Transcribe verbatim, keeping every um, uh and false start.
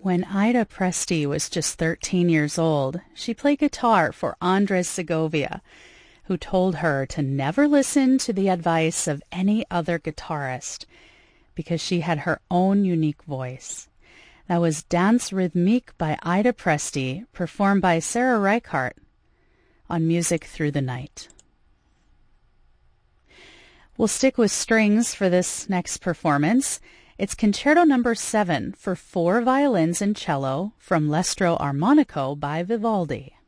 When Ida Presti was just thirteen years old, she played guitar for Andres Segovia, who told her to never listen to the advice of any other guitarist because she had her own unique voice. That was Danse Rhythmique by Ida Presti, performed by Sarah Reichardt on Music Through the Night. We'll stick with strings for this next performance. It's Concerto Number seven for four violins and cello from L'Estro Armonico by Vivaldi.